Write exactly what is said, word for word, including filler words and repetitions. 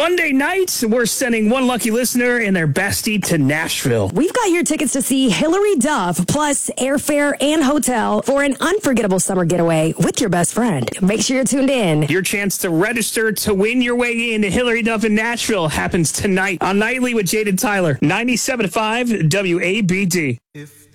Monday night, we're sending one lucky listener and their bestie to Nashville. We've got your tickets to see Hilary Duff, plus airfare and hotel for an unforgettable summer getaway with your best friend. Make sure you're tuned in. Your chance to register to win your way into Hilary Duff in Nashville happens tonight on Nightly with Jade and Tyler. ninety-seven point five W A B D. If